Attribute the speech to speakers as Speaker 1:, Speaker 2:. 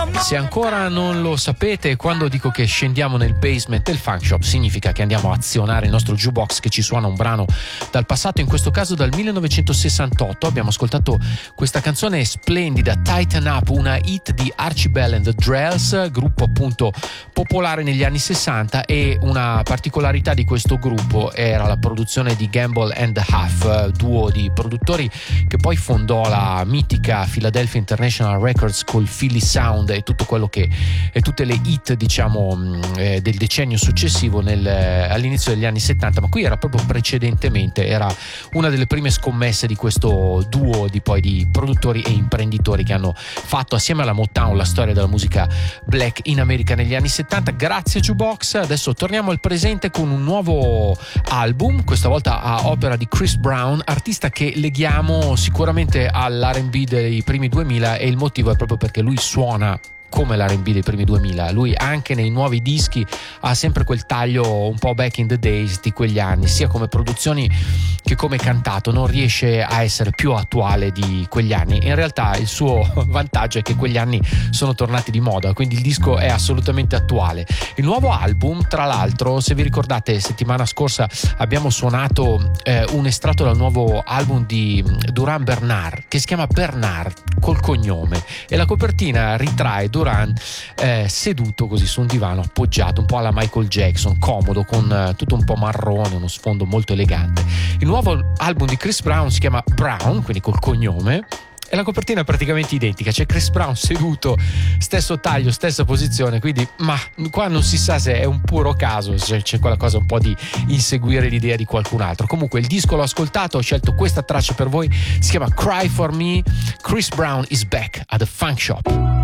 Speaker 1: Se ancora non lo sapete, quando dico che scendiamo nel basement del Funk Shop significa che andiamo a azionare il nostro jukebox che ci suona un brano dal passato, in questo caso dal 1968. Abbiamo ascoltato questa canzone splendida, Tighten Up, una hit di Archibald and the Drells, gruppo appunto popolare negli anni 60, e una particolarità di questo gruppo era la produzione di Gamble and Huff, duo di produttori che poi fondò la mitica Philadelphia International Records col Philly Sound e tutto quello che e tutte le hit, diciamo, del decennio successivo all'inizio degli anni 70, ma qui era proprio precedentemente, era una delle prime scommesse di questo duo di produttori e imprenditori che hanno fatto assieme alla Motown la storia della musica black in America negli anni 70. Grazie Jukebox. Adesso torniamo al presente con un nuovo album, questa volta a opera di Chris Brown, artista che leghiamo sicuramente all'R&B dei primi 2000, e il motivo è proprio perché lui suona come l'R&B dei primi 2000. Lui anche nei nuovi dischi ha sempre quel taglio un po' back in the days di quegli anni, sia come produzioni che come cantato. Non riesce a essere più attuale di quegli anni. In realtà il suo vantaggio è che quegli anni sono tornati di moda, quindi il disco è assolutamente attuale. Il nuovo album, tra l'altro, se vi ricordate, settimana scorsa abbiamo suonato un estratto dal nuovo album di Duran Bernard, che si chiama Bernard col cognome, e la copertina ritrae Duran seduto così su un divano appoggiato un po' alla Michael Jackson, comodo, con tutto un po' marrone, uno sfondo molto elegante. Il nuovo album di Chris Brown si chiama Brown, quindi col cognome, e la copertina è praticamente identica, c'è Chris Brown seduto, stesso taglio, stessa posizione, quindi ma qua non si sa se è un puro caso, se c'è quella cosa un po' di inseguire l'idea di qualcun altro. Comunque il disco l'ho ascoltato, ho scelto questa traccia per voi, si chiama Cry For Me. Chris Brown is back at the Funk Shop.